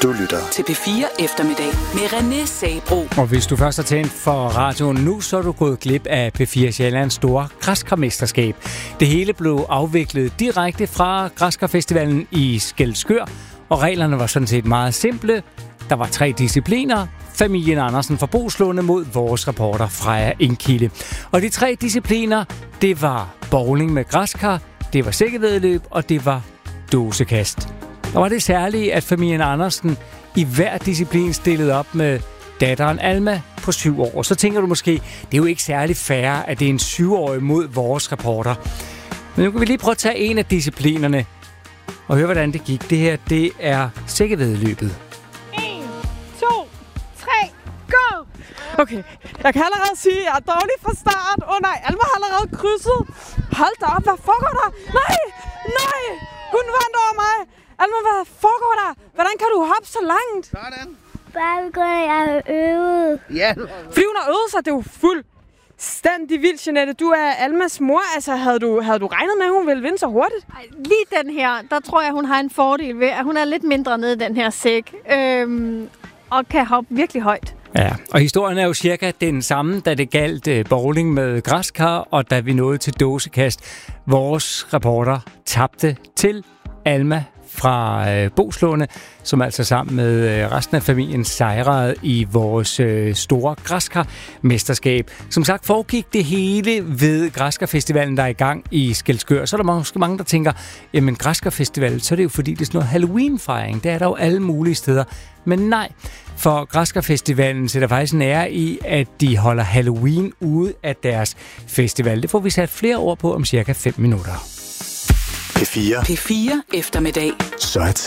Du lytter til P4 Eftermiddag med René Sabro. Og hvis du først har tændt for radioen nu, så er du gået glip af P4 Sjællands store græskarmesterskab. Det hele blev afviklet direkte fra Græskarfestivalen i Skælskør, og reglerne var sådan set meget simple. Der var 3 discipliner. Familien Andersen fra Boslunde mod vores reporter Freja Enkilde. Og de 3 discipliner, det var bowling med græskar, det var sækkevæddeløb, og det var dåsekast. Og var det særlige, at familien Andersen i hver disciplin stillede op med datteren Alma på 7 år. Så tænker du måske, det er jo ikke særlig fair, at det er en 7-årig mod vores reporter. Men nu kan vi lige prøve at tage en af disciplinerne og høre, hvordan det gik. Det her, det er sækkevæddeløbet. 1, 2, 3, go! Okay, jeg kan allerede sige, at jeg er dårlig fra start. Nej, Alma har allerede krydset. Hold da op, hvad foregår der? Nej, hun vandt over mig. Alma, hvad foregår der? Hvordan kan du hoppe så langt? Sådan. Bare begynder jeg at øve. Ja. Fordi hun har øvet sig, det er jo fuldstændig vildt, Jeanette. Du er Almas mor. Altså, havde du regnet med, at hun ville vinde så hurtigt? Ej, lige den her, der tror jeg, hun har en fordel ved, at hun er lidt mindre nede i den her sæk. Og kan hoppe virkelig højt. Ja, og historien er jo cirka den samme, da det galt bowling med græskar, og da vi nåede til dåsekast. Vores reporter tabte til Alma fra Boslunde, som altså sammen med resten af familien sejrede i vores store græskarmesterskab. Som sagt foregik det hele ved Græskarfestivalen, der er i gang i Skælskør. Så er der måske mange, der tænker, jamen Græskarfestival, så er det jo fordi, det er sådan noget Halloween-fejring. Det er der jo alle mulige steder. Men nej, for Græskarfestivalen sætter faktisk en ære i, at de holder Halloween ude af deres festival. Det får vi sat flere ord på om cirka 5 minutter. P4. P4 Eftermiddag. Så er